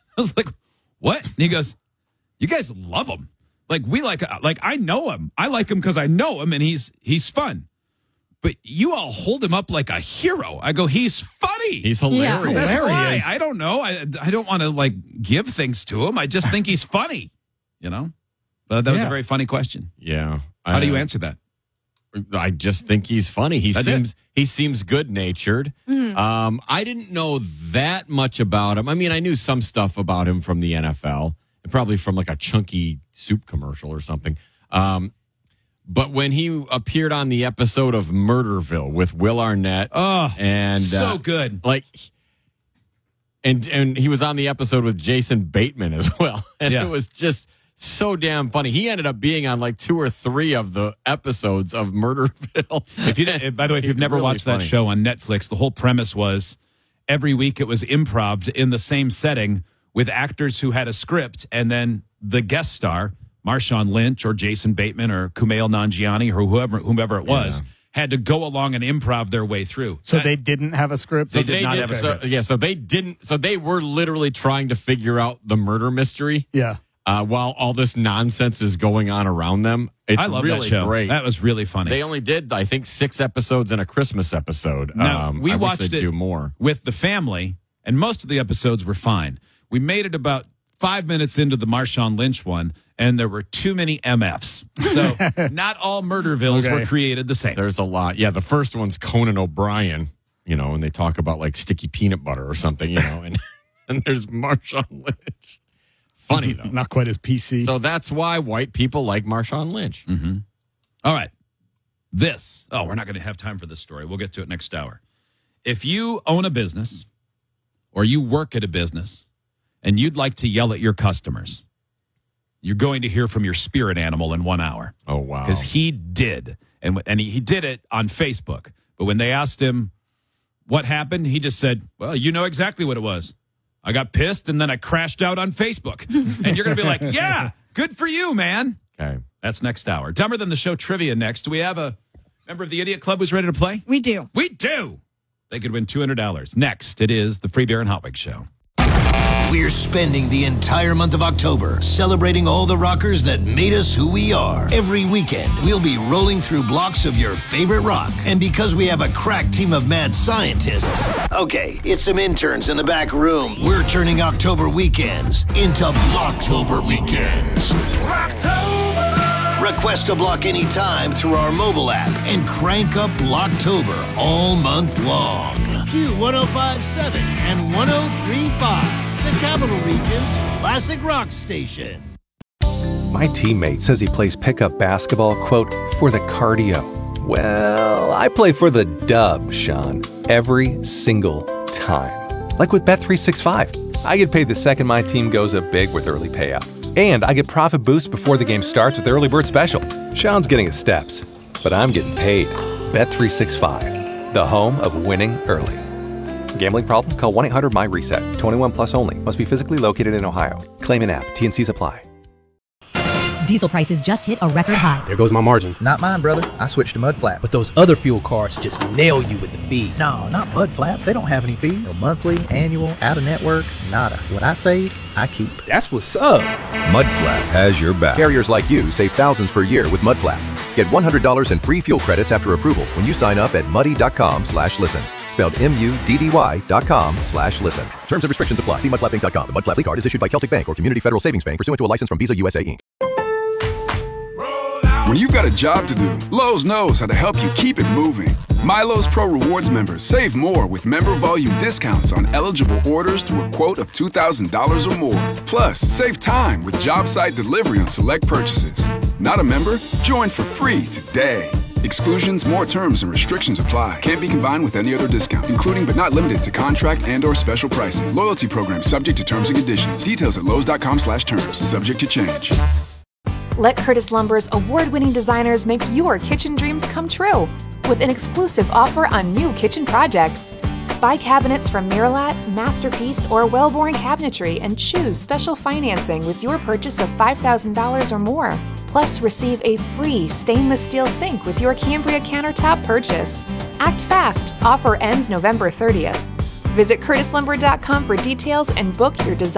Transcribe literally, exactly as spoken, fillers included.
I was like, what? And he goes, you guys love him. Like, we like, like, I know him. I like him because I know him and he's, he's fun. But you all hold him up like a hero. I go, he's funny. He's hilarious. Yeah. That's Hilarious. why. I don't know. I, I don't want to, like, give things to him. I just think he's funny, you know? But that was Yeah. a very funny question. Yeah. How I, do you answer that? I just think he's funny. He That's seems it. he seems good natured. Um, I didn't know that much about him. I mean, I knew some stuff about him from the N F L, and probably from like a Chunky soup commercial or something. Um, but when he appeared on the episode of Murderville with Will Arnett, Oh, and so uh, good. like, and and he was on the episode with Jason Bateman as well, and Yeah. it was just so damn funny. He ended up being on like two or three of the episodes of Murderville. If you, didn't- by the way, if He's you've never really watched that funny. show on Netflix, the whole premise was every week it was improv in the same setting with actors who had a script, and then the guest star, Marshawn Lynch or Jason Bateman or Kumail Nanjiani or whoever, whomever it was, Yeah. had to go along and improv their way through. So That- they didn't have a script? They did not have a so, script. yeah, so they didn't. So they were literally trying to figure out the murder mystery Yeah. uh, while all this nonsense is going on around them. It's I love really that show. great. That was really funny. They only did, I think, six episodes and a Christmas episode. Now, um, we I wish watched they'd it do more. with the family, and most of the episodes were fine. We made it about five minutes into the Marshawn Lynch one, and there were too many M Fs. So not all Murdervilles Okay. were created the same. There's a lot. Yeah, the first one's Conan O'Brien, you know, and they talk about like sticky peanut butter or something, you know, and, and there's Marshawn Lynch. Funny, though. Not quite as P C. So that's why white people like Marshawn Lynch. Mm-hmm. All right. This. Oh, we're not going to have time for this story. We'll get to it next hour. If you own a business or you work at a business and you'd like to yell at your customers, you're going to hear from your spirit animal in one hour. Oh, wow. Because he did. And, and he, he did it on Facebook. But when they asked him what happened, he just said, well, you know exactly what it was. I got pissed and then I crashed out on Facebook. And you're going to be like, yeah, good for you, man. Okay. That's next hour. Dumber Than the Show trivia next. Do we have a member of the Idiot Club who's ready to play? We do. We do. They could win two hundred dollars. Next, it is the Free Beer and Hot Wings Show. We're spending the entire month of October celebrating all the rockers that made us who we are. Every weekend, we'll be rolling through blocks of your favorite rock. And because we have a crack team of mad scientists, okay, it's some interns in the back room. We're turning October weekends into Blocktober weekends. Request a block anytime through our mobile app and crank up Blocktober all month long. Q one oh five point seven and one oh three point five, the Capital Region's classic rock station. My teammate says he plays pickup basketball, quote, for the cardio. Well, I play for the dub, Sean, every single time. Like with Bet three sixty-five. I get paid the second my team goes up big with early payout. And I get profit boosts before the game starts with Early Bird Special. Sean's getting his steps, but I'm getting paid. Bet three sixty-five, the home of winning early. Gambling problem? Call one eight hundred my reset. twenty-one plus only. Must be physically located in Ohio. Claim in app. T N Cs apply. Diesel prices just hit a record high. There goes my margin. Not mine, brother. I switched to Mud Flap. But those other fuel cards just nail you with the fees. No, not Mud Flap. They don't have any fees. No monthly, annual, out of network, nada. What I save, I keep. That's what's up. Mudflap has your back. Carriers like you save thousands per year with Mudflap. Get one hundred dollars in free fuel credits after approval when you sign up at muddy.com slash listen. Spelled M-U-D-D-Y dot com slash listen. Terms and restrictions apply. See mud flap inc dot com. The Mudflap card is issued by Celtic Bank or Community Federal Savings Bank pursuant to a license from Visa U S A Incorporated. When you've got a job to do, Lowe's knows how to help you keep it moving. MyLowe's Pro Rewards members save more with member volume discounts on eligible orders through a quote of two thousand dollars or more. Plus, save time with job site delivery on select purchases. Not a member? Join for free today. Exclusions, more terms, and restrictions apply. Can't be combined with any other discount, including but not limited to contract and or special pricing. Loyalty program subject to terms and conditions. Details at lowes.com slash terms. Subject to change. Let Curtis Lumber's award-winning designers make your kitchen dreams come true with an exclusive offer on new kitchen projects. Buy cabinets from Miralat, Masterpiece, or Wellborn Cabinetry and choose special financing with your purchase of five thousand dollars or more. Plus, receive a free stainless steel sink with your Cambria countertop purchase. Act fast. Offer ends November thirtieth. Visit curtis lumber dot com for details and book your design